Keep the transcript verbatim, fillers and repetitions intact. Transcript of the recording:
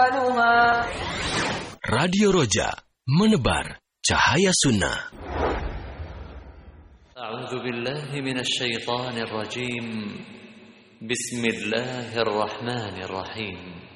أفعالها. Radio Roja, menebar cahaya sunnah. A'udzu billahi minasy syaithanir rajim. Bismillahirrahmanirrahim.